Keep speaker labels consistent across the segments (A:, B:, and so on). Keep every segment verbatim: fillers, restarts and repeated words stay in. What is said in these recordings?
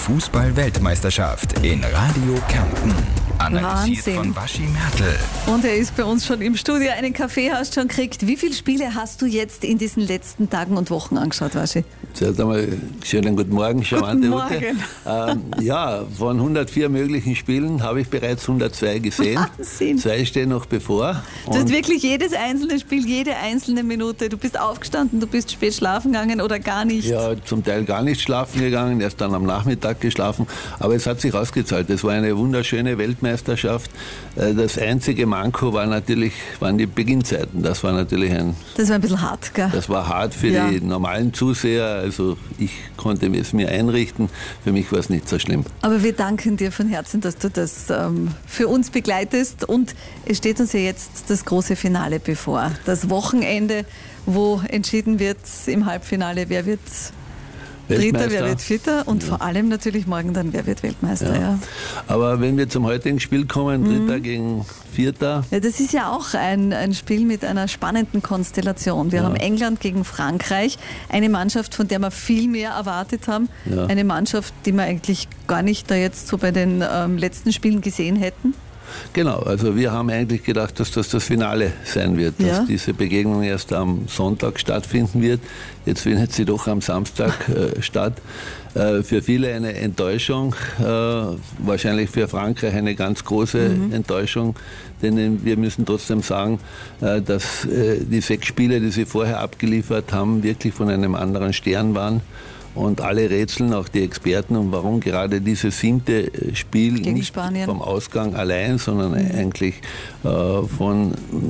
A: Fußball-Weltmeisterschaft in Radio Kärnten. Analysiert
B: Wahnsinn.
A: von Waschi Mertl.
B: Und er ist bei uns schon im Studio. Einen Kaffee hast du schon gekriegt. Wie viele Spiele hast du jetzt in diesen letzten Tagen und Wochen angeschaut, Waschi?
C: Zuerst einmal schönen guten Morgen, charmante
B: Guten
C: Ute.
B: Morgen.
C: Ähm, ja, von hundertvier möglichen Spielen habe ich bereits hundertzwei gesehen.
B: Wahnsinn.
C: Zwei stehen noch bevor.
B: Du hast
C: Und
B: wirklich jedes einzelne Spiel, jede einzelne Minute. Du bist aufgestanden, du bist spät schlafen gegangen oder gar nicht.
C: ja, zum Teil gar nicht schlafen gegangen, erst dann am Nachmittag geschlafen. Aber es hat sich ausgezahlt. Es war eine wunderschöne Weltmeisterschaft. Äh, Das einzige Manko war natürlich, waren die Beginnzeiten. Das war natürlich ein,
B: Das war ein bisschen hart, gell?
C: das war hart für
B: Ja.
C: die normalen Zuseher. Also ich konnte es mir einrichten. Für mich war es nicht so schlimm.
B: Aber wir danken dir von Herzen, dass du das ähm, für uns begleitest. Und es steht uns ja jetzt das große Finale bevor. Das Wochenende, wo entschieden wird im Halbfinale, wer wird Dritter,
C: Weltmeister.
B: wer wird Vierter und vor allem natürlich morgen dann, wer wird Weltmeister. Ja. Ja.
C: Aber wenn wir zum heutigen Spiel kommen, Dritter gegen Vierter,
B: Ja, das ist ja auch ein, ein Spiel mit einer spannenden Konstellation. Wir
C: Ja.
B: haben England gegen Frankreich, eine Mannschaft, von der wir viel mehr erwartet haben.
C: Ja.
B: Eine Mannschaft, die wir eigentlich gar nicht da jetzt so bei den ähm, letzten Spielen gesehen hätten.
C: genau, also wir haben eigentlich gedacht, dass das das Finale sein wird, dass
B: Ja.
C: diese Begegnung erst am Sonntag stattfinden wird. Jetzt findet sie doch am Samstag äh, statt. Äh, für viele eine Enttäuschung, äh, wahrscheinlich für Frankreich eine ganz große Enttäuschung, denn äh, wir müssen trotzdem sagen, äh, dass äh, die sechs Spiele, die sie vorher abgeliefert haben, wirklich von einem anderen Stern waren. Und alle rätseln, auch die Experten, um warum gerade dieses siebte Spiel
B: Gegen
C: nicht
B: Spanien.
C: vom Ausgang allein, sondern eigentlich äh, von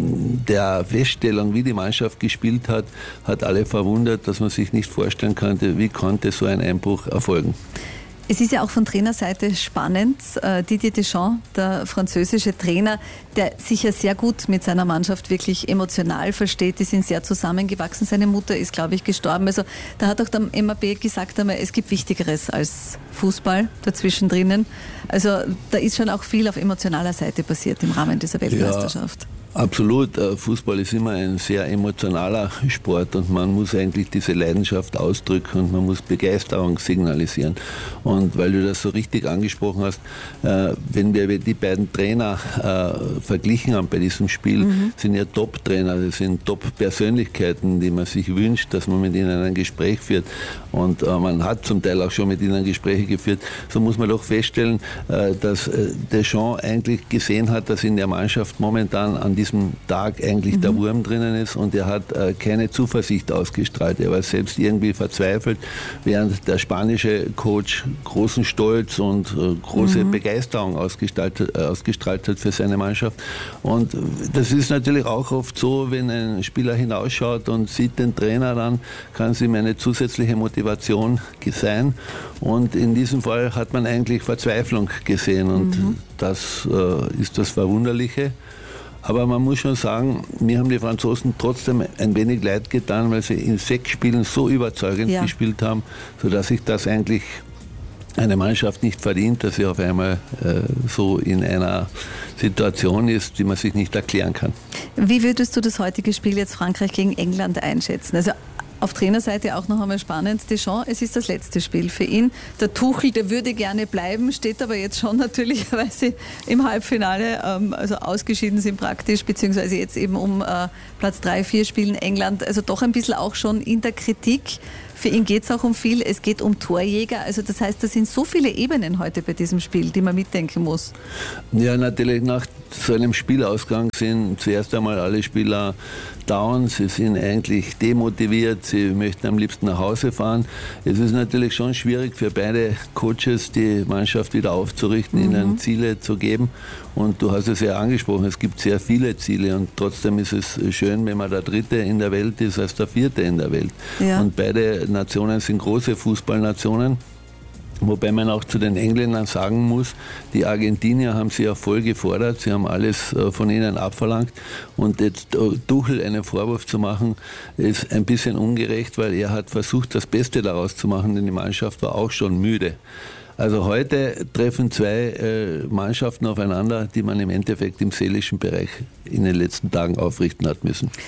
C: der Feststellung, wie die Mannschaft gespielt hat, hat alle verwundert, dass man sich nicht vorstellen konnte, wie konnte so ein Einbruch erfolgen.
B: Es ist ja auch von Trainerseite spannend. Äh, Didier Deschamps, der französische Trainer, der sich ja sehr gut mit seiner Mannschaft wirklich emotional versteht. Die sind sehr zusammengewachsen. Seine Mutter ist, glaube ich, gestorben. Also da hat auch der M A P gesagt, einmal, es gibt Wichtigeres als Fußball dazwischen drinnen. Also da ist schon auch viel auf emotionaler Seite passiert im Rahmen dieser Weltmeisterschaft.
C: Absolut. Äh, Fußball ist immer ein sehr emotionaler Sport und man muss eigentlich diese Leidenschaft ausdrücken und man muss Begeisterung signalisieren. Und weil du das so richtig angesprochen hast, äh, wenn wir die beiden Trainer äh, verglichen haben bei diesem Spiel, mhm. sind ja Top-Trainer, das sind Top-Persönlichkeiten, die man sich wünscht, dass man mit ihnen ein Gespräch führt. Und äh, man hat zum Teil auch schon mit ihnen Gespräche geführt. So muss man doch feststellen, äh, dass äh, Deschamps eigentlich gesehen hat, dass in der Mannschaft momentan an diesem Tag eigentlich mhm. der Wurm drinnen ist und er hat äh, keine Zuversicht ausgestrahlt. Er war selbst irgendwie verzweifelt, während der spanische Coach großen Stolz und äh, große mhm. Begeisterung ausgestrahlt, äh, ausgestrahlt hat für seine Mannschaft. Und das ist natürlich auch oft so, wenn ein Spieler hinausschaut und sieht den Trainer, dann kann es ihm eine zusätzliche Motivation sein. Und in diesem Fall hat man eigentlich Verzweiflung gesehen und mhm. das äh, ist das Verwunderliche. Aber man muss schon sagen, mir haben die Franzosen trotzdem ein wenig leid getan, weil sie in sechs Spielen so überzeugend
B: ja.
C: gespielt haben, sodass sich das eigentlich eine Mannschaft nicht verdient, dass sie auf einmal äh, so in einer Situation ist, die man sich nicht erklären kann.
B: Wie würdest du das heutige Spiel jetzt Frankreich gegen England einschätzen? Also auf Trainerseite auch noch einmal spannend. Deschamps, es ist das letzte Spiel für ihn. Der Tuchel, der würde gerne bleiben, steht aber jetzt schon natürlicherweise im Halbfinale, ähm, also ausgeschieden sind praktisch, beziehungsweise jetzt eben um äh, Platz drei, vier spielen England, also doch ein bisschen auch schon in der Kritik. Für ihn geht es auch um viel, es geht um Torjäger, also das heißt, da sind so viele Ebenen heute bei diesem Spiel, die man mitdenken muss.
C: Ja, natürlich nach so einem Spielausgang sind zuerst einmal alle Spieler down, sie sind eigentlich demotiviert, sie möchten am liebsten nach Hause fahren. Es ist natürlich schon schwierig für beide Coaches, die Mannschaft wieder aufzurichten, mhm. ihnen Ziele zu geben. Und du hast es ja angesprochen, es gibt sehr viele Ziele und trotzdem ist es schön, wenn man der Dritte in der Welt ist als der Vierte in der Welt.
B: Ja.
C: Und beide Nationen sind große Fußballnationen. Wobei man auch zu den Engländern sagen muss, die Argentinier haben sie ja voll gefordert, sie haben alles von ihnen abverlangt und jetzt Tuchel einen Vorwurf zu machen, ist ein bisschen ungerecht, weil er hat versucht, das Beste daraus zu machen, denn die Mannschaft war auch schon müde. Also heute treffen zwei äh, Mannschaften aufeinander, die man im Endeffekt im seelischen Bereich in den letzten Tagen aufrichten hat müssen.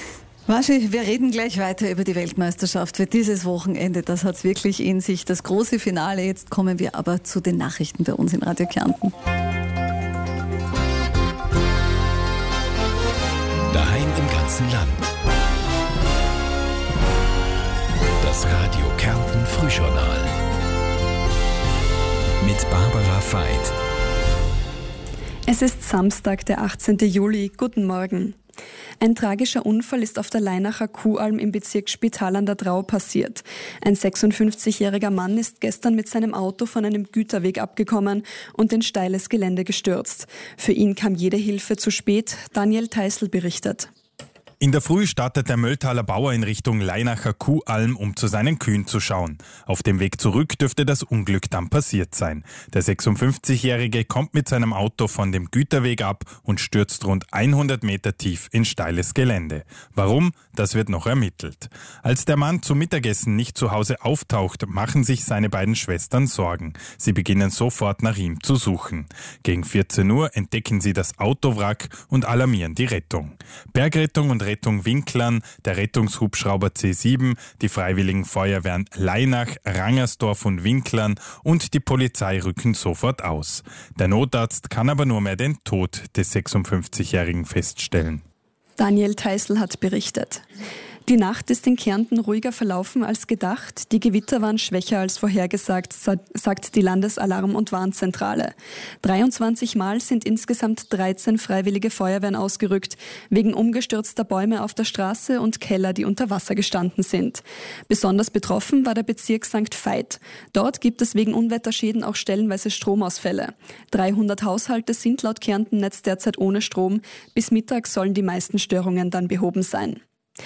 B: Waschi, wir reden gleich weiter über die Weltmeisterschaft für dieses Wochenende. Das hat es wirklich in sich, das große Finale. Jetzt kommen wir aber zu den Nachrichten bei uns in Radio Kärnten.
A: Daheim im ganzen Land. Das Radio Kärnten Frühjournal. Mit Barbara Veit.
D: Es ist Samstag, der achtzehnten Juli. Guten Morgen. Ein tragischer Unfall ist auf der Leinacher Kuhalm im Bezirk Spital an der Drau passiert. Ein sechsundfünfzigjähriger Mann ist gestern mit seinem Auto von einem Güterweg abgekommen und in steiles Gelände gestürzt. Für ihn kam jede Hilfe zu spät. Daniel Theißl berichtet.
E: In der Früh startet der Mölltaler Bauer in Richtung Leinacher Kuhalm, um zu seinen Kühen zu schauen. Auf dem Weg zurück dürfte das Unglück dann passiert sein. Der sechsundfünfzigjährige kommt mit seinem Auto von dem Güterweg ab und stürzt rund hundert Meter tief in steiles Gelände. Warum? Das wird noch ermittelt. Als der Mann zum Mittagessen nicht zu Hause auftaucht, machen sich seine beiden Schwestern Sorgen. Sie beginnen sofort nach ihm zu suchen. Gegen vierzehn Uhr entdecken sie das Autowrack und alarmieren die Rettung. Bergrettung und Rettung Winklern, der Rettungshubschrauber C sieben, die Freiwilligen Feuerwehren Leinach, Rangersdorf und Winklern und die Polizei rücken sofort aus. Der Notarzt kann aber nur mehr den Tod des sechsundfünfzigjährigen feststellen.
D: Daniel Theißl hat berichtet. Die Nacht ist in Kärnten ruhiger verlaufen als gedacht. Die Gewitter waren schwächer als vorhergesagt, sagt die Landesalarm- und Warnzentrale. dreiundzwanzig Mal sind insgesamt dreizehn freiwillige Feuerwehren ausgerückt, wegen umgestürzter Bäume auf der Straße und Keller, die unter Wasser gestanden sind. Besonders betroffen war der Bezirk Sankt Veit. Dort gibt es wegen Unwetterschäden auch stellenweise Stromausfälle. dreihundert Haushalte sind laut Kärntennetz derzeit ohne Strom. Bis Mittag sollen die meisten Störungen dann behoben sein.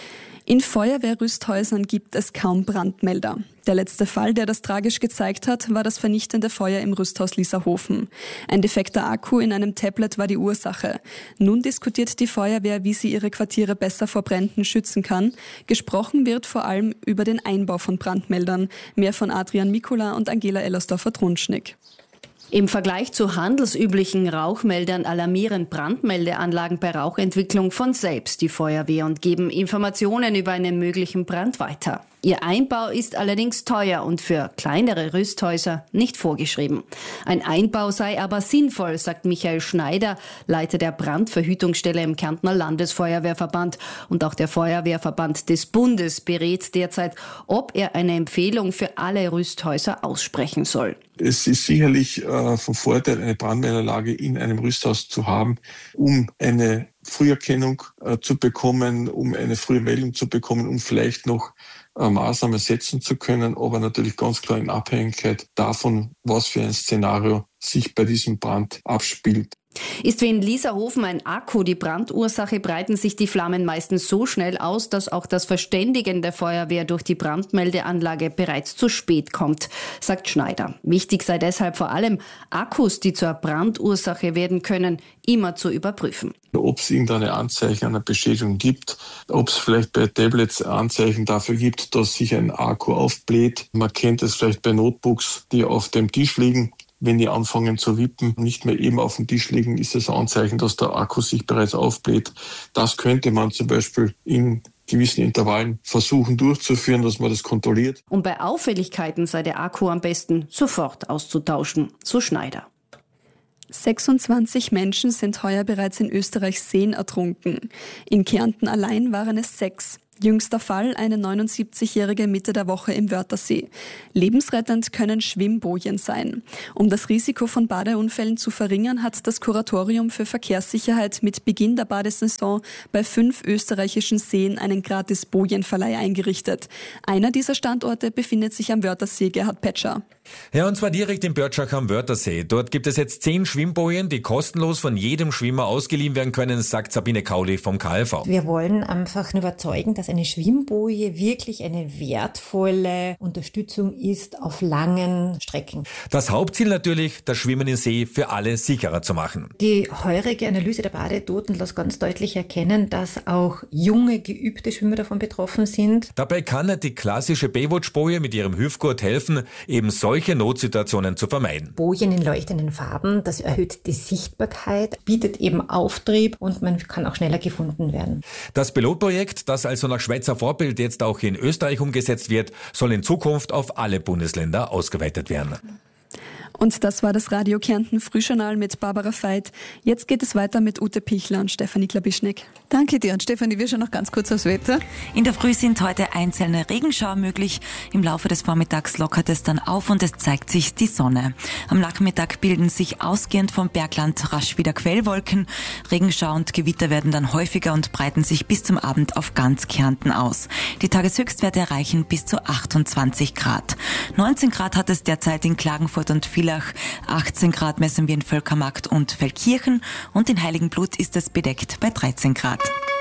D: In Feuerwehrrüsthäusern gibt es kaum Brandmelder. Der letzte Fall, der das tragisch gezeigt hat, war das vernichtende Feuer im Rüsthaus Lieserhofen. Ein defekter Akku in einem Tablet war die Ursache. Nun diskutiert die Feuerwehr, wie sie ihre Quartiere besser vor Bränden schützen kann. Gesprochen wird vor allem über den Einbau von Brandmeldern. Mehr von Adrian Mikula und Angela Ellersdorfer-Trunschnick.
F: Im Vergleich zu handelsüblichen Rauchmeldern alarmieren Brandmeldeanlagen bei Rauchentwicklung von selbst die Feuerwehr und geben Informationen über einen möglichen Brand weiter. Ihr Einbau ist allerdings teuer und für kleinere Rüsthäuser nicht vorgeschrieben. Ein Einbau sei aber sinnvoll, sagt Michael Schneider, Leiter der Brandverhütungsstelle im Kärntner Landesfeuerwehrverband. Und auch der Feuerwehrverband des Bundes berät derzeit, ob er eine Empfehlung für alle Rüsthäuser aussprechen soll.
G: Es ist sicherlich äh, von Vorteil, eine Brandmeldeanlage in einem Rüsthaus zu haben, um eine Früherkennung äh, zu bekommen, um eine frühe Meldung zu bekommen, um vielleicht noch äh, Maßnahmen setzen zu können, aber natürlich ganz klar in Abhängigkeit davon, was für ein Szenario sich bei diesem Brand abspielt.
F: Ist wie in Lieserhofen ein Akku die Brandursache, breiten sich die Flammen meistens so schnell aus, dass auch das Verständigen der Feuerwehr durch die Brandmeldeanlage bereits zu spät kommt, sagt Schneider. Wichtig sei deshalb vor allem, Akkus, die zur Brandursache werden können, immer zu überprüfen.
G: Ob es irgendeine Anzeichen einer Beschädigung gibt, ob es vielleicht bei Tablets Anzeichen dafür gibt, dass sich ein Akku aufbläht. Man kennt es vielleicht bei Notebooks, die auf dem Tisch liegen. Wenn die anfangen zu wippen, nicht mehr eben auf dem Tisch liegen, ist das ein Anzeichen, dass der Akku sich bereits aufbläht. Das könnte man zum Beispiel in gewissen Intervallen versuchen durchzuführen, dass man das kontrolliert.
F: Und bei Auffälligkeiten sei der Akku am besten sofort auszutauschen, so Schneider.
D: sechsundzwanzig Menschen sind heuer bereits in Österreichs Seen ertrunken. In Kärnten allein waren es sechs. Jüngster Fall, eine neunundsiebzigjährige Mitte der Woche im Wörthersee. Lebensrettend können Schwimmbojen sein. Um das Risiko von Badeunfällen zu verringern, hat das Kuratorium für Verkehrssicherheit mit Beginn der Badesaison bei fünf österreichischen Seen einen Gratis-Bojenverleih eingerichtet. Einer dieser Standorte befindet sich am Wörthersee, Gerhard Petscher.
H: Ja, und zwar direkt in Börtschach am Wörthersee. Dort gibt es jetzt zehn Schwimmbojen, die kostenlos von jedem Schwimmer ausgeliehen werden können, sagt Sabine Kauli vom K L V.
I: Wir wollen einfach überzeugen, dass eine Schwimmboje wirklich eine wertvolle Unterstützung ist auf langen Strecken.
H: Das Hauptziel natürlich, das Schwimmen im See für alle sicherer zu machen.
I: Die heurige Analyse der Badetoten lässt ganz deutlich erkennen, dass auch junge, geübte Schwimmer davon betroffen sind.
H: Dabei kann die klassische Baywatch-Boje mit ihrem Hüftgurt helfen. Eben solche solche Notsituationen zu vermeiden.
I: Bojen in leuchtenden Farben, das erhöht die Sichtbarkeit, bietet eben Auftrieb und man kann auch schneller gefunden werden.
H: Das Pilotprojekt, das also nach Schweizer Vorbild jetzt auch in Österreich umgesetzt wird, soll in Zukunft auf alle Bundesländer ausgeweitet werden.
D: Und das war das Radio Kärnten Frühjournal mit Barbara Veit. Jetzt geht es weiter mit Ute Pichler und Stefanie Klabischnik.
B: Danke dir. Und Stefanie, wir schauen noch ganz kurz aufs Wetter.
J: In der Früh sind heute einzelne Regenschauer möglich. Im Laufe des Vormittags lockert es dann auf und es zeigt sich die Sonne. Am Nachmittag bilden sich ausgehend vom Bergland rasch wieder Quellwolken. Regenschauer und Gewitter werden dann häufiger und breiten sich bis zum Abend auf ganz Kärnten aus. Die Tageshöchstwerte erreichen bis zu achtundzwanzig Grad. neunzehn Grad hat es derzeit in Klagenfurt und Villach. achtzehn Grad messen wir in Völkermarkt und Feldkirchen und in Heiligenblut ist es bedeckt bei dreizehn Grad.